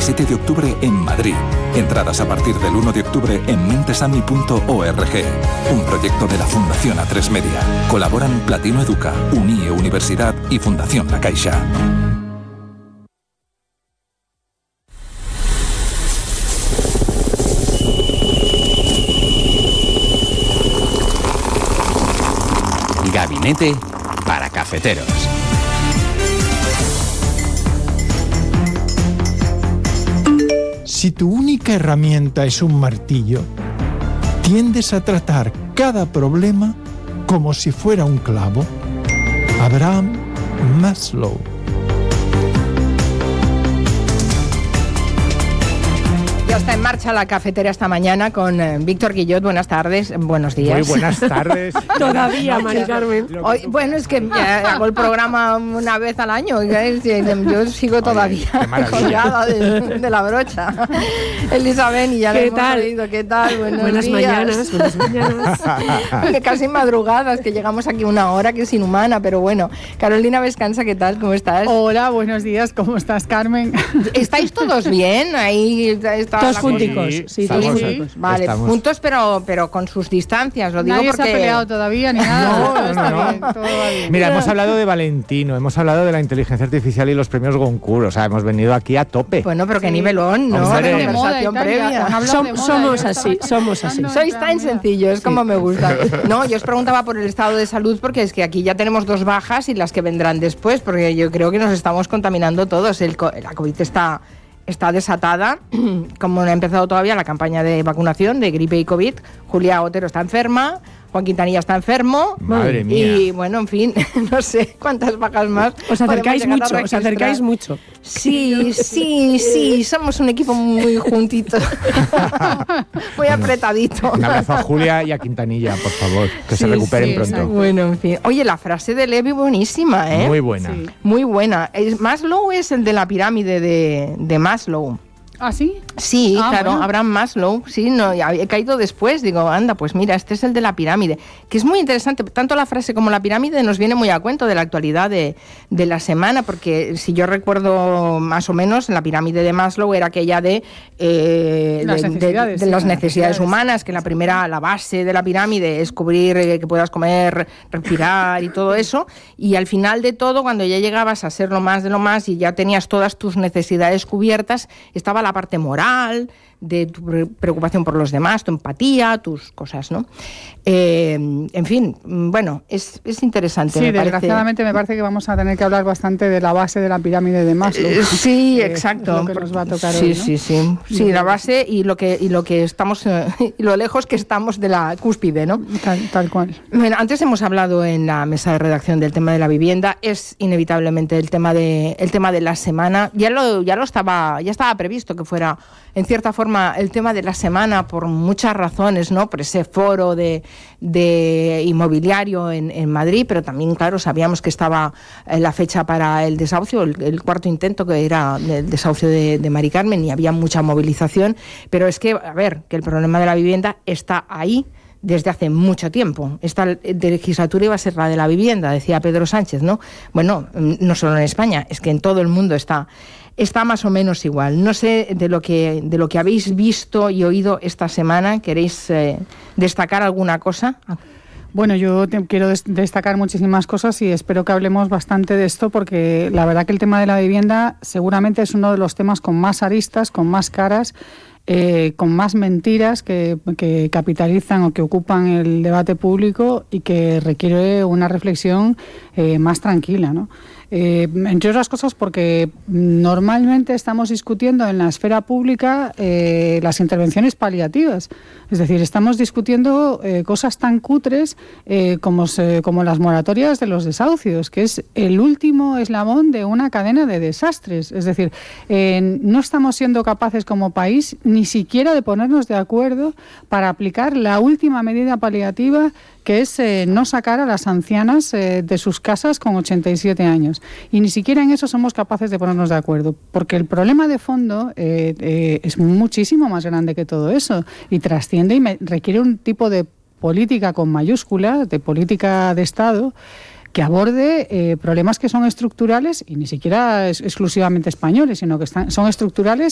27 de octubre en Madrid. Entradas a partir del 1 de octubre en mentesami.org. Un proyecto de la Fundación A3 Media. Colaboran Platino Educa, UNIE Universidad y Fundación La Caixa. Gabinete para cafeteros. Si tu única herramienta es un martillo, tiendes a tratar cada problema como si fuera un clavo. Abraham Maslow. Ya está en marcha la cafetera esta mañana con Víctor Guillot. Buenas tardes, buenos días. Muy buenas tardes. Todavía, Mari Carmen. Hoy, bueno, es que hago el programa una vez al año. Yo sigo todavía colgada de la brocha. Elizabeth, y ya le hemos oído. ¿Qué tal? Buenas mañanas. Casi madrugadas, que llegamos aquí una hora que es inhumana, pero bueno. Carolina Vescanza, ¿qué tal? ¿Cómo estás? Hola, buenos días. ¿Cómo estás, Carmen? ¿Estáis todos bien? Ahí está. Todos junticos, sí, todos junticos. Vale, estamos juntos pero con sus distancias, lo digo Nadie porque... se ha peleado todavía ni nada. No. Todo va bien. Mira, hemos hablado de Valentino, hemos hablado de la inteligencia artificial y los premios Goncourt, o sea, hemos venido aquí a tope. Bueno, pero qué nivelón, ¿no? Hombre, De conversación previa. Somos así. Sois tan sencillos, como me gusta. No, yo os preguntaba por el estado de salud, porque es que aquí ya tenemos 2 bajas y las que vendrán después, porque yo creo que nos estamos contaminando todos. La COVID está desatada, como no ha empezado todavía la campaña de vacunación de gripe y COVID. Julia Otero está enferma, Juan Quintanilla está enfermo. Madre mía. Y bueno, en fin, no sé cuántas bajas más. Os acercáis mucho. Sí, somos un equipo muy juntito. Muy apretadito. Un abrazo a Julia y a Quintanilla, por favor, que se recuperen pronto. Exacto. Bueno, en fin. Oye, la frase de Levi buenísima, ¿eh? Muy buena. Sí. Muy buena. Maslow es el de la pirámide de Maslow. ¿Ah, sí? Sí, claro, bueno. Abraham Maslow, sí, no, he caído después, digo, anda, pues mira, este es el de la pirámide, que es muy interesante, tanto la frase como la pirámide nos viene muy a cuento de la actualidad de la semana, porque si yo recuerdo más o menos, la pirámide de Maslow era aquella de las necesidades humanas, que la base de la pirámide es cubrir, que puedas comer, respirar y todo eso, y al final de todo, cuando ya llegabas a ser lo más de lo más y ya tenías todas tus necesidades cubiertas, estaba la parte moral, de tu preocupación por los demás, tu empatía, tus cosas, ¿no? En fin, bueno, es interesante. Sí, desgraciadamente me parece que vamos a tener que hablar bastante de la base de la pirámide de Maslow. Sí, exacto. Lo que nos va a tocar sí, hoy, ¿no? Sí, la base y lo que estamos, y lo lejos que estamos de la cúspide, ¿no? Tal cual. Bueno, antes hemos hablado en la mesa de redacción del tema de la vivienda, es inevitablemente el tema de la semana. Ya estaba previsto que fuera, en cierta forma, el tema de la semana por muchas razones, ¿no? Por ese foro de inmobiliario en Madrid, pero también, claro, sabíamos que estaba la fecha para el desahucio, el cuarto intento, que era el desahucio de Mari Carmen, y había mucha movilización, pero es que, a ver, que el problema de la vivienda está ahí desde hace mucho tiempo. Esta legislatura iba a ser la de la vivienda, decía Pedro Sánchez, ¿no? Bueno, no solo en España, es que en todo el mundo está más o menos igual. No sé, de lo que habéis visto y oído esta semana, ¿queréis destacar alguna cosa? Bueno, yo quiero destacar muchísimas cosas y espero que hablemos bastante de esto, porque la verdad que el tema de la vivienda seguramente es uno de los temas con más aristas, con más caras, con más mentiras que capitalizan o que ocupan el debate público, y que requiere una reflexión más tranquila, ¿no? Entre otras cosas porque normalmente estamos discutiendo en la esfera pública las intervenciones paliativas. Es decir, estamos discutiendo cosas tan cutres como las moratorias de los desahucios, que es el último eslabón de una cadena de desastres. Es decir, no estamos siendo capaces como país ni siquiera de ponernos de acuerdo para aplicar la última medida paliativa, que es no sacar a las ancianas de sus casas con 87 años. Y ni siquiera en eso somos capaces de ponernos de acuerdo, porque el problema de fondo es muchísimo más grande que todo eso, y trasciende y requiere un tipo de política con mayúsculas, de política de Estado, que aborde problemas que son estructurales, y ni siquiera exclusivamente españoles, sino que son estructurales